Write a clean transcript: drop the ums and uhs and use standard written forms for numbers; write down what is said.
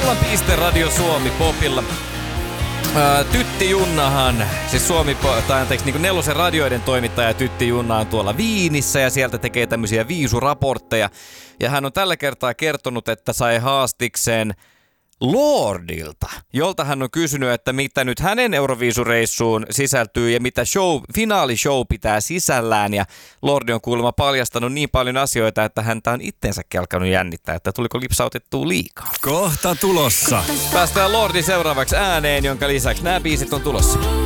Nolla Radio Suomi Popilla. Tytti Junnahan, siis niin Nelosen radioiden toimittaja Tytti Junna on tuolla Viinissä ja sieltä tekee tämmöisiä viisuraportteja. Ja hän on tällä kertaa kertonut, että sai haastikseen Lordilta, jolta hän on kysynyt, että mitä nyt hänen Euroviisureissuun sisältyy ja mitä finaalishow pitää sisällään. Ja Lordi on kuulemma paljastanut niin paljon asioita, että häntä on itsensäkin alkanut jännittää, että tuliko lipsautettua liikaa. Kohta tulossa. Päästään Lordi seuraavaksi ääneen, jonka lisäksi nämä biisit on tulossa.